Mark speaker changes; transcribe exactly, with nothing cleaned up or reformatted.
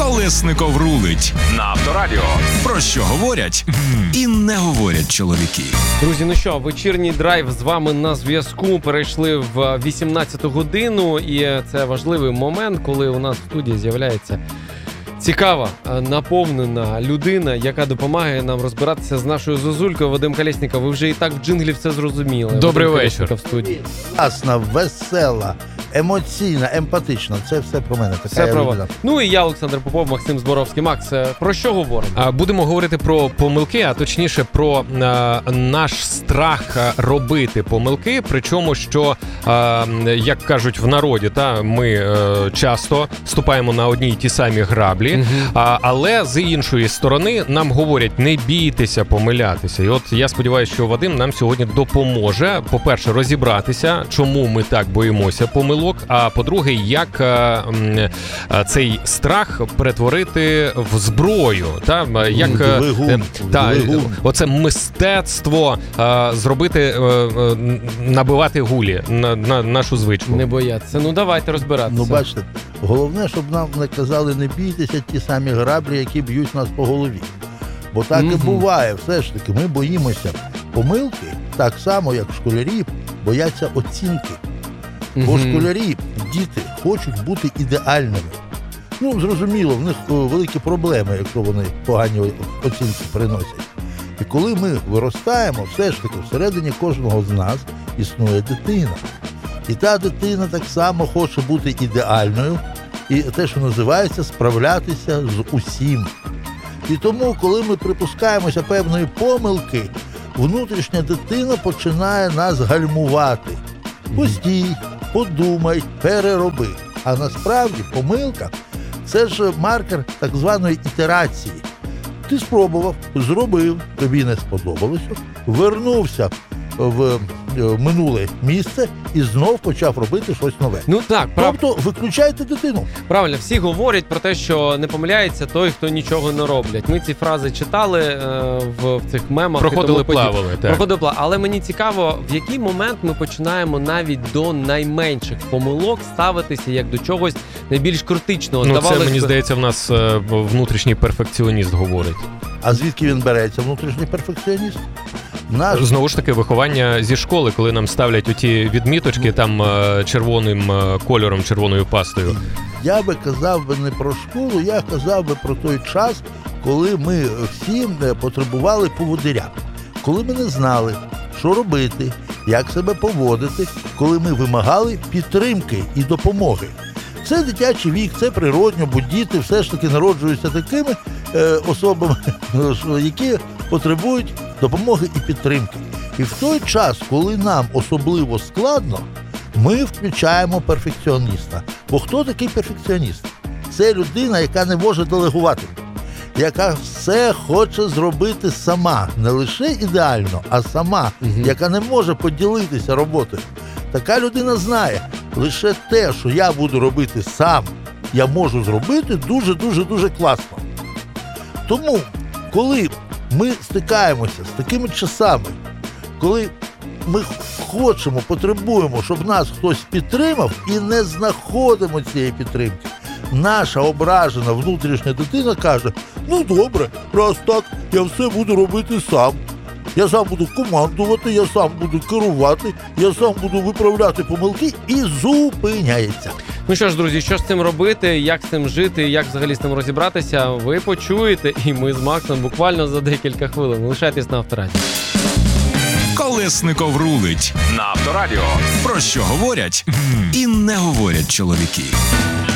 Speaker 1: Колесников рулить на Авторадіо. Про що говорять і не говорять чоловіки.
Speaker 2: Друзі, ну що, вечірній драйв з вами на зв'язку. Перейшли в вісімнадцяту годину, і це важливий момент, коли у нас в студії з'являється цікава, наповнена людина, яка допомагає нам розбиратися з нашою зозулькою. Вадим Колєсніков, ви вже і так в джинглі все зрозуміли.
Speaker 3: Добрий вечір.
Speaker 2: В студії.
Speaker 4: Ясна, весела, емоційна, емпатична. Це все про мене. Така
Speaker 2: Все
Speaker 4: я
Speaker 2: про
Speaker 4: людина.
Speaker 2: вас. Ну і я, Олександр Попов, Максим Зборовський. Макс, про що говоримо?
Speaker 3: А, Будемо говорити про помилки, а точніше про а, наш страх робити помилки. Причому, що, а, як кажуть в народі, та, ми а, часто ступаємо на одні й ті самі граблі, угу. а, але з іншої сторони нам говорять, не бійтеся помилятися. І от я сподіваюся, що Вадим нам сьогодні допоможе, по-перше, розібратися, чому ми так боїмося помилок, а по-друге, як а, а, цей страх перетворити в зброю, та як
Speaker 4: Двигун,
Speaker 3: та,
Speaker 4: двигун.
Speaker 3: оце мистецтво а, зробити, а, а, набивати гулі на, на нашу звичку.
Speaker 2: Не боятися. Ну давайте розбиратися.
Speaker 4: Ну, бачите, головне, щоб нам не казали, не бійтеся ті самі граблі, які б'ють нас по голові. Бо так
Speaker 2: Мгм.
Speaker 4: і буває. Все ж таки, ми боїмося помилки так само, як школярі бояться оцінки. Бо
Speaker 2: Мгм.
Speaker 4: школярі, діти хочуть бути ідеальними. Ну, зрозуміло, в них о, великі проблеми, якщо вони погані о- оцінки приносять. І коли ми виростаємо, все ж таки всередині кожного з нас існує дитина. І та дитина так само хоче бути ідеальною і те, що називається, справлятися з усім. І тому, коли ми припускаємося певної помилки, внутрішня дитина починає нас гальмувати. Постій, подумай, перероби. А насправді помилка – це ж маркер так званої ітерації. Ти спробував, зробив, тобі не сподобалося, вернувся в минуле місце і знов почав робити щось нове.
Speaker 2: Ну так, прав...
Speaker 4: Тобто виключайте дитину.
Speaker 2: правильно, всі говорять про те, що не помиляється той, хто нічого не роблять. Ми ці фрази читали е, в, в цих мемах.
Speaker 3: Проходили,
Speaker 2: і тому подібне.
Speaker 3: плавали. Так.
Speaker 2: Проходили, плавали. Але мені цікаво, в який момент ми починаємо навіть до найменших помилок ставитися як до чогось найбільш критичного.
Speaker 3: Ну, це,
Speaker 2: Здавалось
Speaker 3: мені
Speaker 2: би-
Speaker 3: здається, в нас е, внутрішній перфекціоніст говорить.
Speaker 4: А звідки він береться, внутрішній перфекціоніст? Наш
Speaker 3: Знову ж таки, виховання зі школи, коли нам ставлять оті відміточки там е, червоним е, кольором, червоною пастою.
Speaker 4: Я би казав би не про школу, я казав би про той час, коли ми всі потребували поводиря. Коли ми не знали, що робити, як себе поводити, коли ми вимагали підтримки і допомоги. Це дитячий вік, це природньо, бо діти все ж таки народжуються такими е, особами, які потребують допомоги і підтримки. І в той час, коли нам особливо складно, ми включаємо перфекціоніста. Бо хто такий перфекціоніст? Це людина, яка не може делегувати, яка все хоче зробити сама. Не лише ідеально, а сама,
Speaker 2: Мгм.
Speaker 4: яка не може поділитися роботою. Така людина знає, лише те, що я буду робити сам, я можу зробити дуже-дуже-дуже класно. Тому, коли ми стикаємося з такими часами, коли ми хочемо, потребуємо, щоб нас хтось підтримав і не знаходимо цієї підтримки, наша ображена внутрішня дитина каже: ну добре, раз так, я все буду робити сам. Я сам буду командувати, я сам буду керувати, я сам буду виправляти помилки, і зупиняється.
Speaker 2: Ну що ж, друзі, що з цим робити, як з цим жити, як взагалі з цим розібратися, ви почуєте, і ми з Максом буквально за декілька хвилин. Лишайтесь на Авторадіо.
Speaker 1: Колесников рулить на Авторадіо. Про що говорять і не говорять чоловіки.